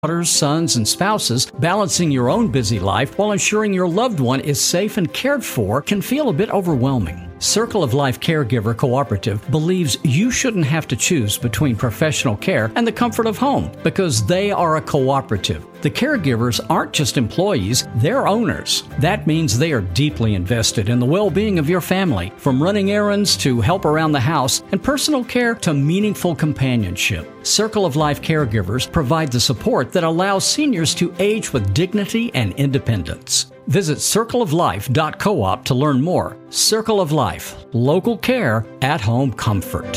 daughters, sons, and spouses, balancing your own busy life while ensuring your loved one is safe and cared for can feel a bit overwhelming. Circle of Life Caregiver Cooperative believes you shouldn't have to choose between professional care and the comfort of home because they are a cooperative. The caregivers aren't just employees, they're owners. That means they are deeply invested in the well-being of your family, from running errands to help around the house and personal care to meaningful companionship. Circle of Life Caregivers provide the support that allows seniors to age with dignity and independence. Visit circleoflife.coop to learn more. Circle of Life, local care, at-home comfort.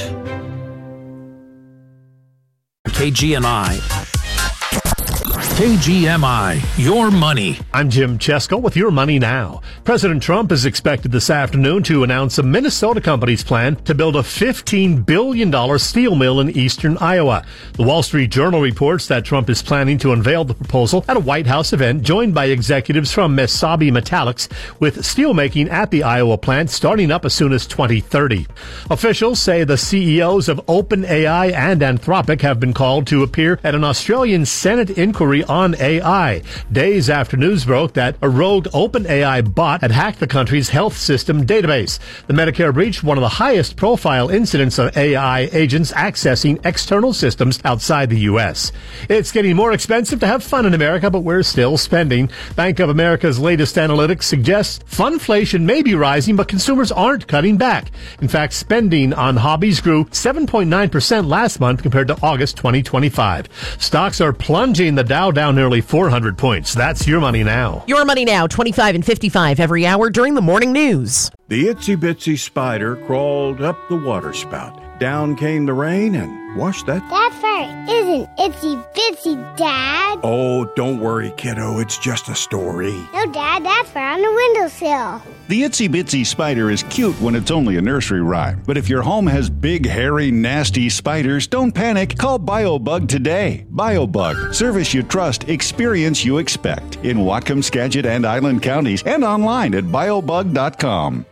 KGMI, your money. I'm Jim Chesko with Your Money Now. President Trump is expected this afternoon to announce a Minnesota company's plan to build a $15 billion steel mill in eastern Iowa. The Wall Street Journal reports that Trump is planning to unveil the proposal at a White House event joined by executives from Mesabi Metallics, with steelmaking at the Iowa plant starting up as soon as 2030. Officials say the CEOs of OpenAI and Anthropic have been called to appear at an Australian Senate inquiry on AI, days after news broke that a rogue OpenAI bot had hacked the country's health system database. The Medicare breach, one of the highest profile incidents of AI agents accessing external systems outside the U.S. It's getting more expensive to have fun in America, but we're still spending. Bank of America's latest analytics suggests funflation may be rising, but consumers aren't cutting back. In fact, spending on hobbies grew 7.9% last month compared to August 2025. Stocks are plunging, the Dow down nearly 400 points. That's Your Money Now. Your Money Now, 25 and 55 every hour during the morning news. The itsy bitsy spider crawled up the water spout. Down came the rain and washed that. That fire isn't itsy bitsy, Dad. Oh, don't worry, kiddo. It's just a story. No, Dad, that's fire on the windowsill. The itsy bitsy spider is cute when it's only a nursery rhyme. But if your home has big, hairy, nasty spiders, don't panic. Call BioBug today. BioBug. Service you trust, experience you expect. In Whatcom, Skagit, and Island counties, and online at biobug.com.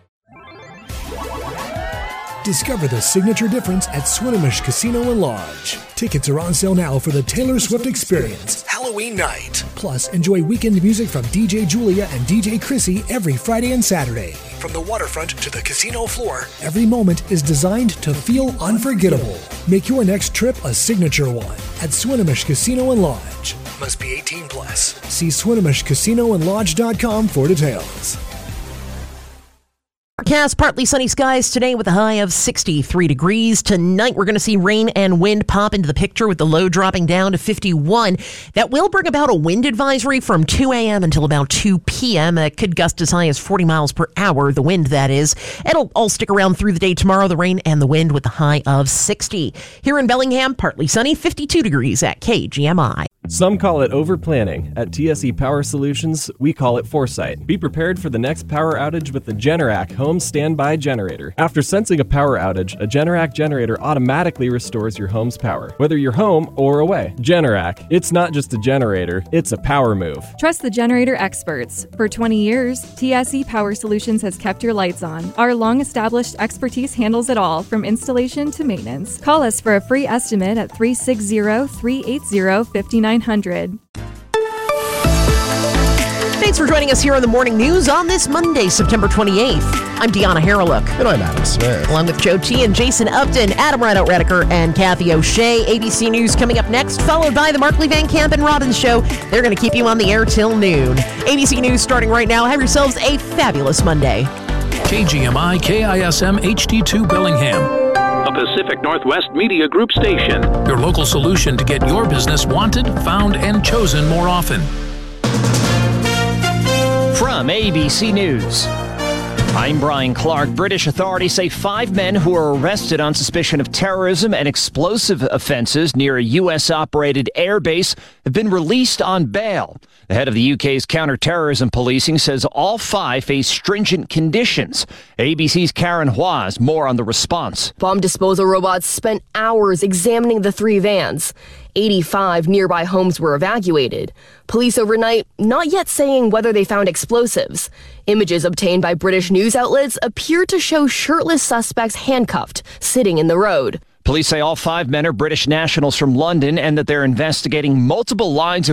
Discover the signature difference at Swinomish Casino and Lodge. Tickets are on sale now for the Taylor Swift Experience, Halloween night. Plus, enjoy weekend music from DJ Julia and DJ Chrissy every Friday and Saturday. From the waterfront to the casino floor, every moment is designed to feel unforgettable. Make your next trip a signature one at Swinomish Casino and Lodge. Must be 18 plus. See SwinomishCasinoandLodge.com for details. Forecast, partly sunny skies today with a high of 63 degrees. Tonight, we're going to see rain and wind pop into the picture with the low dropping down to 51. That will bring about a wind advisory from 2 a.m. until about 2 p.m. It could gust as high as 40 miles per hour, the wind that is. It'll all stick around through the day tomorrow, the rain and the wind with a high of 60. Here in Bellingham, partly sunny, 52 degrees at KGMI. Some call it over-planning. At TSE Power Solutions, we call it foresight. Be prepared for the next power outage with the Generac Home Standby Generator. After sensing a power outage, a Generac generator automatically restores your home's power, whether you're home or away. Generac, it's not just a generator, it's a power move. Trust the generator experts. For 20 years, TSE Power Solutions has kept your lights on. Our long-established expertise handles it all, from installation to maintenance. Call us for a free estimate at 360-380-5900. Thanks for joining us here on the Morning News on this Monday, September 28th. I'm Deanna Harreluk. And I'm Adam Smith. Along with Joe T. and Jason Upton, Adam Rideout Redeker, and Kathy O'Shea. ABC News coming up next, followed by the Markley Van Camp and Robbins Show. They're going to keep you on the air till noon. ABC News starting right now. Have yourselves a fabulous Monday. KGMI KISM HD2 Bellingham. A Pacific Northwest Media Group station. Your local solution to get your business wanted, found, and chosen more often. From ABC News, I'm Brian Clark. British authorities say 5 men who were arrested on suspicion of terrorism and explosive offenses near a U.S.-operated airbase have been released on bail. The head of the UK's counter-terrorism policing says all 5 face stringent conditions. ABC's Karen Huaz, more on the response. Bomb disposal robots spent hours examining the 3 vans. 85 nearby homes were evacuated. Police overnight not yet saying whether they found explosives. Images obtained by British news outlets appear to show shirtless suspects handcuffed, sitting in the road. Police say all 5 men are British nationals from London and that they're investigating multiple lines of